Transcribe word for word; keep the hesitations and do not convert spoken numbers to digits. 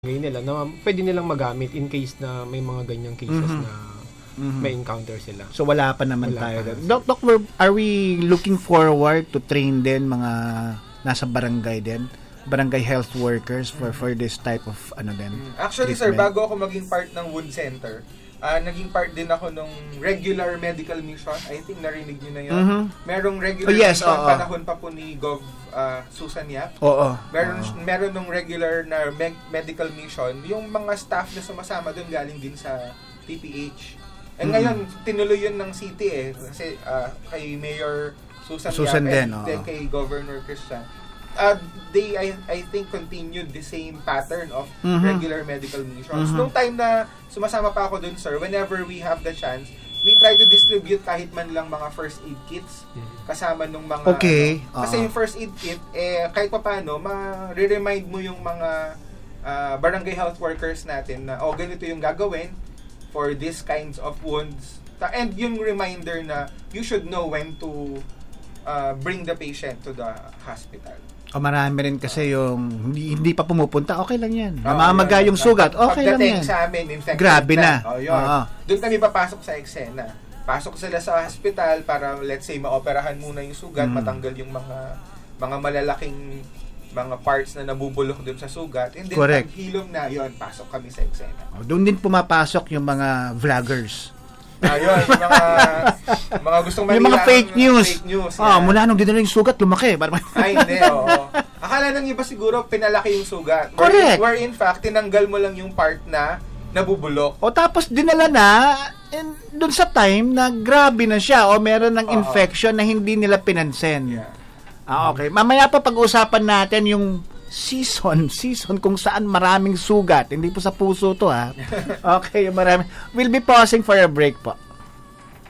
ngayon nila na pwede nilang magamit in case na may mga ganyang cases Mhm. na Mhm. may encounter sila. So wala pa naman Wala tayo. pa. Doc, Doc, we're- are we looking forward to train din mga nasa barangay din? Barangay health workers for for this type of ano din? Actually, sir, treatment? bago ako maging part ng wound center, ah naging part din ako nung regular medical mission. I think narinig niyo na yun. Mhm. Merong regular Oh, yes, mission, oo. panahon pa po ni Gov ah, Susan Yap. Oo. Meron Oo. meron nung regular na me- medical mission, yung mga staff na sumasama doon galing din sa T P H. Eh Mhm. ngayon tinuloy yun ng city eh kasi ah, kay Mayor Susan, Susan Yap din, and oo. then kay Governor Christian. Uh, they I I think continued the same pattern of Mhm. regular medical missions. Mhm. Nung time na sumasama pa ako doon, sir, whenever we have the chance, we try to distribute kahit man lang mga first aid kits kasama nung mga Okay. ano. Kasi Oo. yung first aid kit eh kahit papaano ma-remind mo yung mga ah, barangay health workers natin na oh ganito yung gagawin for these kinds of wounds. Ta- And yung reminder na you should know when to ah, bring the patient to the hospital. O marami rin kasi yung hindi, hindi pa pumupunta, okay lang yan. Oo, Namamaga yun. yung sugat, okay lang Pagdating yan. sa amin, infected Grabe na. Oh, yun. Oo. Doon kami papasok sa eksena. Pasok sila sa hospital para let's say maoperahan muna yung sugat, Mm. matanggal yung mga mga malalaking mga parts na nabubulok doon sa sugat. And then Correct. pag hilom na, yun, pasok kami sa eksena. O, doon din pumapasok yung mga vloggers. Ayun, yung mga mga gustong Yung mga manila fake ng news. Fake news. Ah, yan. mula nung dinala yung sugat, lumaki. Parang- Ay, hindi, oo. Akala ng iba siguro pinalaki yung sugat. Where, Correct. Where in fact, tinanggal mo lang yung part na nabubulok. O tapos dinala na, and doon sa time na grabe na siya o meron ng Oo. infection na hindi nila pinansin. Yeah. Ah, okay. Mamaya pa pag-usapan natin yung season, season kung saan maraming sugat. Hindi po sa puso to ha. Okay, marami. We'll be pausing for a break po.